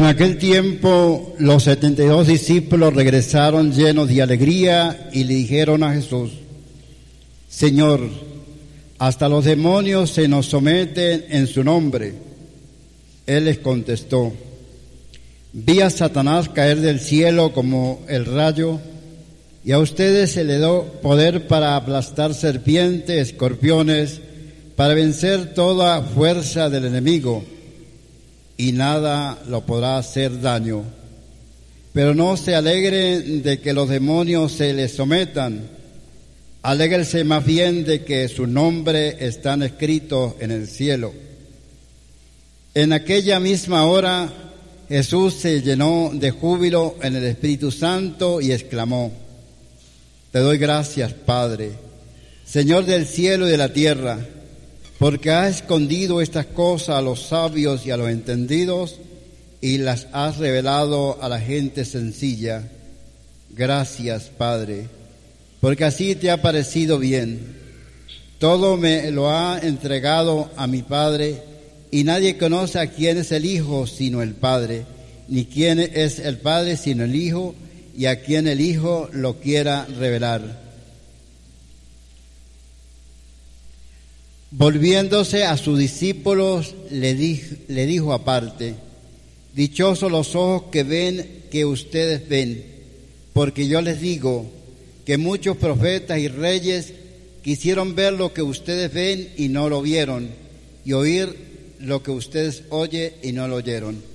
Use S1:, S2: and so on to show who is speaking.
S1: aquel tiempo los 72 discípulos regresaron llenos de alegría y le dijeron a Jesús: Señor, hasta los demonios se nos someten en su nombre. Él les contestó: vi a Satanás caer del cielo como el rayo, y a ustedes se les dio poder para aplastar serpientes, escorpiones, para vencer toda fuerza del enemigo, y nada lo podrá hacer daño. Pero no se alegren de que los demonios se les sometan, alégrense más bien de que su nombre están escritos en el cielo. En aquella misma hora Jesús se llenó de júbilo en el Espíritu Santo y exclamó: Te doy gracias, Padre, Señor del cielo y de la tierra, porque has escondido estas cosas a los sabios y a los entendidos y las has revelado a la gente sencilla. Gracias, Padre, porque así te ha parecido bien. Todo me lo ha entregado a mi Padre, y nadie conoce a quién es el Hijo sino el Padre, ni quién es el Padre sino el Hijo, y a quien el Hijo lo quiera revelar. Volviéndose a sus discípulos, le dijo aparte: dichosos los ojos que ven que ustedes ven, porque yo les digo que muchos profetas y reyes quisieron ver lo que ustedes ven y no lo vieron, y oír lo que ustedes oyen y no lo oyeron.